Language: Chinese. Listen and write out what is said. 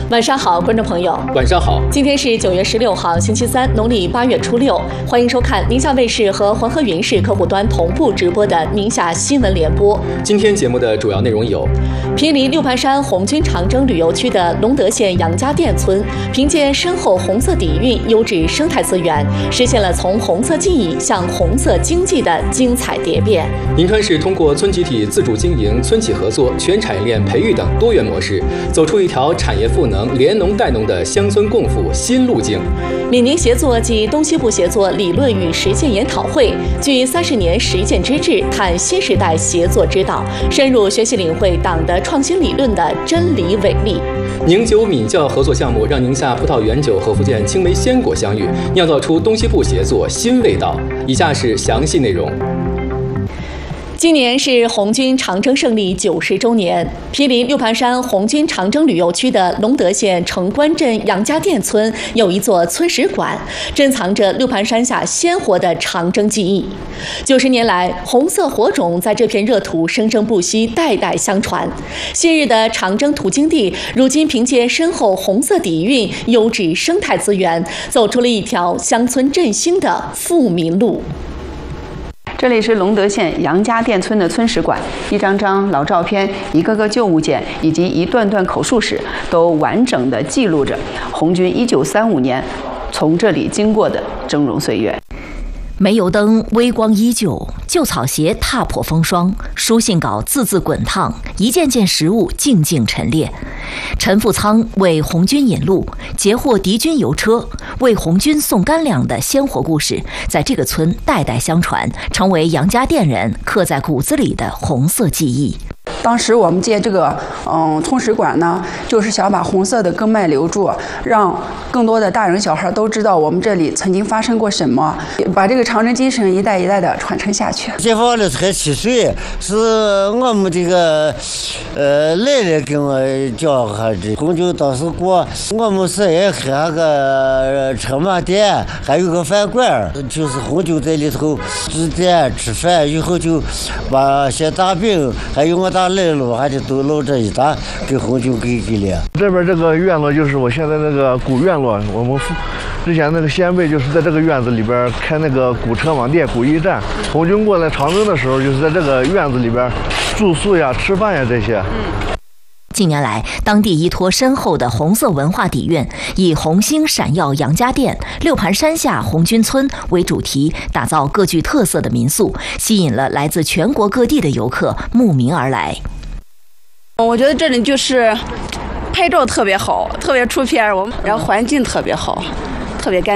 晚上好，观众朋友。 晚上好。 今天是9月16号，星期三，农历8月初6。欢迎收看宁夏卫视和黄河云视客户端同步直播的宁夏新闻联播。 今天节目的主要内容有： 毗邻六盘山红军长征旅游区的隆德县杨家店村，凭借深厚红色底蕴、优质生态资源，实现了从红色记忆向红色经济的精彩蝶变。 银川市通过村集体自主经营、村企合作、全产业链培育等多元模式，走出一条产业赋能、联农带农的乡村共富新路径。 闽宁协作暨东西部协作理论与实践研讨会，据30年实践之智，探新时代协作之道，深入学习领会党的创新理论的真理伟力。 宁酒闽窖合作项目让宁夏葡萄原酒和福建青梅鲜果相遇，酿造出东西部协作新味道。以下是详细内容。 今年是红军长征胜利90周年，毗邻六盘山红军长征旅游区的隆德县城关镇杨家店村有一座村史馆，珍藏着六盘山下鲜活的长征记忆。90年来，红色火种在这片热土生生不息，代代相传。昔日的长征途经地，如今凭借深厚红色底蕴、优质生态资源，走出了一条乡村振兴的富民路。 这里是隆德县杨家店村的村史馆，一张张老照片、一个个旧物件以及一段段口述史，都完整地记录着红军1935年从这里经过的峥嵘岁月。 煤油灯微光依旧，旧草鞋踏破风霜，书信稿字字滚烫，一件件食物静静陈列。陈富仓为红军引路，截获敌军油车，为红军送干粮的鲜活故事，在这个村代代相传，成为杨家店人刻在骨子里的红色记忆。 当时我们建这个村史馆呢，就是想把红色的根脉留住，让更多的大人小孩都知道我们这里曾经发生过什么，把这个长征精神一代一代的传承下去。 解放了才7岁，是我们这个奶奶给我教下的。红军当时过，我们是也开个车马店，还有个饭馆，就是红军在里头住店吃饭，以后就把些大饼还有我大来路还得都搂着一打给红军给了。 这边这个院落就是我现在那个古院落，我们之前那个先辈就是在这个院子里边开那个古车网店、古驿站。红军过来长征的时候，就是在这个院子里边住宿呀、吃饭呀这些。 近年来，当地依托深厚的红色文化底蕴，以红星闪耀杨家店、六盘山下红军村为主题，打造各具特色的民宿，吸引了来自全国各地的游客慕名而来。 我觉得这里就是拍照特别好，特别出片，然后环境特别好，特别干净。